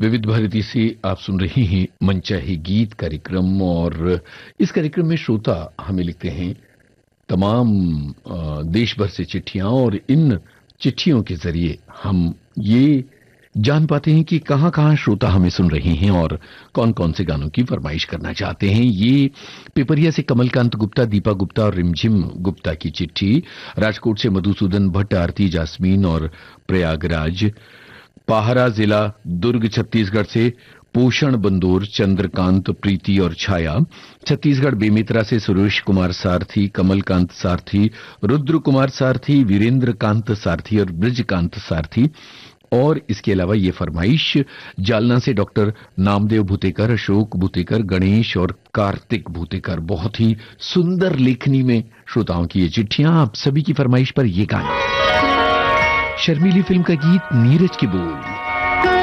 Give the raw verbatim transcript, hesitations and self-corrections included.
विविध भारती से आप सुन रहे हैं मनचाहे गीत कार्यक्रम। और इस कार्यक्रम में श्रोता हमें लिखते हैं तमाम अ, देश भर से चिट्ठियां, और इन चिट्ठियों के जरिए हम ये जान पाते हैं कि कहां कहां श्रोता हमें सुन रहे हैं और कौन कौन से गानों की फरमाइश करना चाहते हैं। ये पिपरिया से कमलकांत गुप्ता, दीपा गुप्ता और रिमझिम गुप्ता की चिट्ठी, राजकोट से मधुसूदन भट्ट, आरती जास्मीन और प्रयागराज, पाहरा जिला दुर्ग छत्तीसगढ़ से पोषण बंदोर, चंद्रकांत, प्रीति और छाया, छत्तीसगढ़ बेमेतरा से सुरेश कुमार सारथी, कमलकांत सारथी, रुद्र कुमार सारथी, वीरेंद्र कांत सारथी और ब्रजकांत सारथी। और इसके अलावा ये फरमाइश जालना से डॉक्टर नामदेव भूतेकर, अशोक भूतेकर, गणेश और कार्तिक भूतेकर। बहुत ही सुंदर लेखनी में श्रोताओं की ये चिट्ठियां। आप सभी की फरमाइश पर ये गाना, शर्मीली फिल्म का गीत, नीरज के बोल।